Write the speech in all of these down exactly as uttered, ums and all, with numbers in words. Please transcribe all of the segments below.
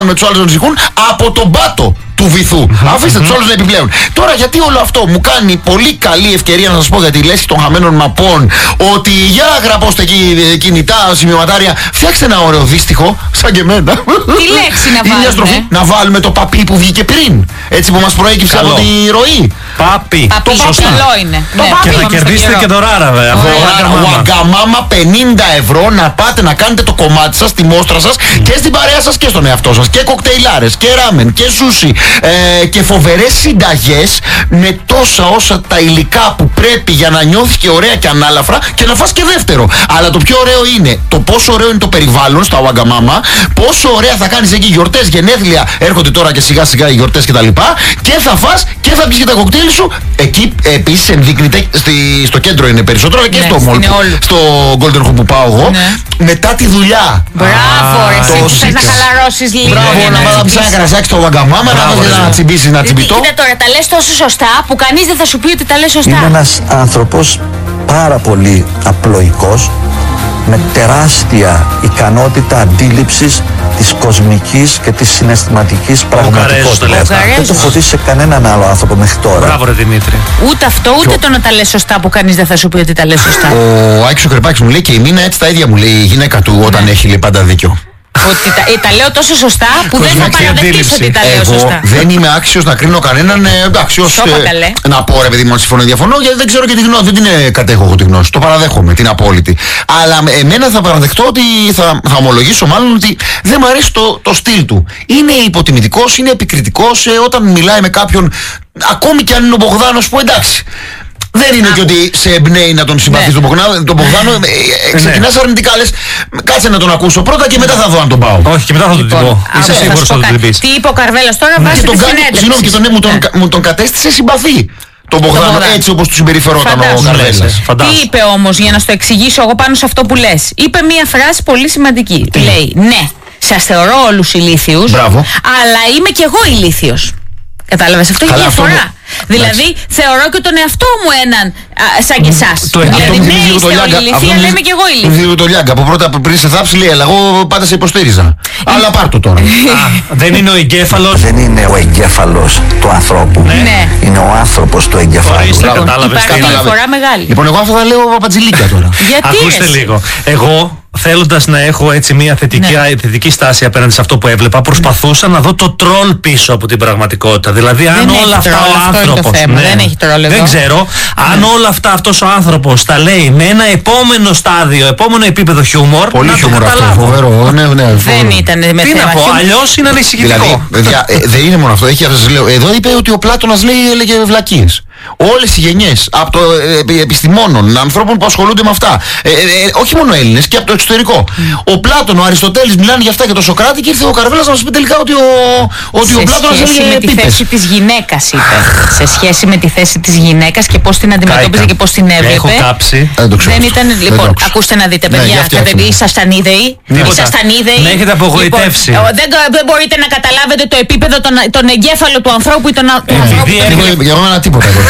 με τους άλλους να ζυγούν από τον πάτο του βυθού. Mm-hmm. Αφήστε τους όλους να επιπλέουν. Τώρα γιατί όλο αυτό μου κάνει πολύ καλή ευκαιρία να σας πω για τη λέσχη των χαμένων μαπών, ότι για γραπώστε εκεί κινητά, σημειωματάρια, φτιάξτε ένα ωραίο δύστιχο, σαν και εμένα. Τι λέξη να βάλουμε. Μια στροφή, να βάλουμε το παπί που βγήκε πριν. Έτσι που μας προέκυψε από τη ροή. Πάπι. Παπί, καλό είναι. Το ναι. Και θα κερδίσετε και δωράρα βέβαια. Waggamama πενήντα ευρώ να πάτε να κάνετε το κομμάτι σας, τη μόστρα σας mm. και στην παρέα σας και στον εαυτό σας. Και κοκτέιλάρες και ράμεν και σούσι ε, και φοβερές συνταγές με τόσα όσα τα υλικά που πρέπει για να νιώθεις και ωραία και ανάλαφρα και να φας και δεύτερο. Αλλά το πιο ωραίο είναι το πόσο ωραίο είναι το περιβάλλον στα Waggamama, πόσο ωραία θα κάνεις εκεί γιορτές, γενέθλια, έρχονται τώρα και σιγά σιγά οι γιορτές κτλ. Και, και θα φας και θα πεις και τα κοκτέιλ σου. Εκεί επίσης ενδείκνυται στη, στο κέντρο είναι περισσότερο και ναι, στο μόλ, στο Golden Home που πάω εγώ. Ναι. Μετά τη δουλειά. Μπράβο, εσύ που θες να χαλαρώσεις λίγο. Μπράβο, να βάλεις ένα κρασάκι στο Waggamama, να τσιμπήσεις ένα τσιμπιτό. Κοίτα τώρα, τα λες τόσο σωστά που κανείς δεν θα σου πει ότι τα λες σωστά. Είναι ένας άνθρωπος πάρα πολύ απλοϊκός, με τεράστια ικανότητα αντίληψης της κοσμικής και της συναισθηματικής πραγματικότητας. Δεν το έχω δει σε κανέναν άλλο άνθρωπο μέχρι τώρα. Μπράβο ρε Δημήτρη. Ούτε αυτό, ούτε το να τα λες σωστά που κανείς δεν θα σου πει ότι τα λες σωστά. Ο Άκης ο Κρεπάκης μου λέει και η Μίνα έτσι τα ίδια μου λέει η γυναίκα του όταν έχει λέει πάντα δίκιο. Ότι τα, ε, τα λέω τόσο σωστά που δεν θα παραδεχτείς ότι τα λέω σωστά. Εγώ δεν είμαι άξιος να κρίνω κανέναν, ε, άξιος ε, να πω ρε παιδί μου αν συμφωνώ διαφωνώ, γιατί δεν ξέρω και τη γνώση, δεν την ε, κατέχω εγώ τη γνώση, το παραδέχομαι, την απόλυτη. Αλλά εμένα θα παραδεχτώ ότι, θα, θα ομολογήσω μάλλον ότι δεν μου αρέσει το, το στυλ του. Είναι υποτιμητικός, είναι επικριτικός ε, όταν μιλάει με κάποιον, ακόμη και αν είναι ο Μπογδάνος που εντάξει. Δεν είναι και ότι σε εμπνέει να τον συμπαθείς ναι. τον Μπογδάνο, τον Μπογδάνο ε, ξεκινάς αρνητικά, λες κάτσε να τον ακούσω πρώτα και μετά θα δω αν τον πάω. Όχι και μετά θα τον την πω. Είσαι σίγουρος ότι τον πεις. Τι είπε ο Καρβέλας τώρα βάζει τη συνέντευξη. Συγγνώμη και τον, μου, τον, μου τον κατέστησε συμπαθή. Τον Μπογδάνο έτσι όπως του συμπεριφερόταν ο Καρβέλας. Τι είπε όμως για να στο εξηγήσω εγώ πάνω σε αυτό που λες. Είπε μία φράση πολύ σημαντική. Λέει ναι, σας θεωρώ όλους ηλίθιους, αλλά είμαι κι εγώ ηλίθιος. Κατάλαβες, αυτό έχει διαφορά. Δηλαδή Άξι. θεωρώ και τον εαυτό μου έναν α, σαν και εσάς. Δηλαδή ναι είστε όλοι ηλίθιοι, αλλά είμαι και εγώ ηλίθιος. Μου το Λιάγκα που πρώτα πριν σε θάψει λέει, αλλά εγώ πάντα σε υποστήριζα. Αλλά πάρ' το τώρα. Δεν είναι ο εγκέφαλος. Δεν είναι ο εγκέφαλος του ανθρώπου. Ναι. Είναι ο άνθρωπος του εγκεφάλου. Υπάρχει διαφορά μεγάλη. Λοιπόν, εγώ αυτά θα λέω παπατζηλίκια τώρα. Γιατί ακούστε λίγο. Εγώ θέλοντας να έχω έτσι μια θετική, ναι. θετική στάση απέναντι σε αυτό που έβλεπα, προσπαθούσα να δω το τρόλ πίσω από την πραγματικότητα. Δηλαδή, αν δεν όλα αυτά τρόλ, ο άνθρωπος. Ναι, δεν έχει τρόλ εδώ. Δεν ξέρω, ναι. αν όλα αυτά αυτός ο άνθρωπος τα λέει με ένα επόμενο στάδιο, επόμενο επίπεδο χιούμορ. Πολύ χιούμορ αυτό. Φοβερό. Ναι, ναι, δεν ήταν με τι θέμα. Να πω, αλλιώς είναι ανησυχητικό. Δηλαδή, παιδιά, ε, δεν είναι μόνο αυτό. Έχει, σας λέω, εδώ είπε ότι ο Πλάτωνας λέει, έλεγε βλακίες. Όλες οι γενιές από το ε, επιστημόνων, ανθρώπων που ασχολούνται με αυτά, ε, ε, όχι μόνο Έλληνες και από το εξωτερικό. Mm. Ο Πλάτων, ο Αριστοτέλης μιλάνε για αυτά και το Σοκράτη και ήρθε ο Καρβέλας να μας πει τελικά ότι ο, ότι ο Πλάτωνας έλεγε με επίπες. τη θέση της γυναίκας είπε. Σε σχέση με τη θέση της γυναίκας και πώς την αντιμετώπιζε και πώς την έβλεπε. Έχω κάψει. Δεν, το δεν ήταν, λοιπόν, ακούστε να δείτε παιδιά, ναι, ήσασταν είδεοι. Ήσασταν είδεοι. Με έχετε απογοητεύσει. Λοιπόν, δεν, δεν μπορείτε να καταλάβετε το επίπεδο, τον, τον εγκέφαλο του ανθρώπου ή τον ανθρώπου. Για μένα τίποτα εδώ.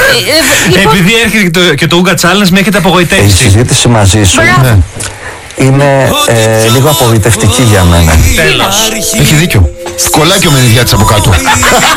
Επειδή έρχεται και το Ούγκα Challenge με έχετε απογοητεύσει. Η συζήτηση μαζί σου ναι. είναι ε, λίγο απογοητευτική για μένα. Τέλος. Έχει δίκιο. Κολλάει και ο μενιδιάτης από κάτω.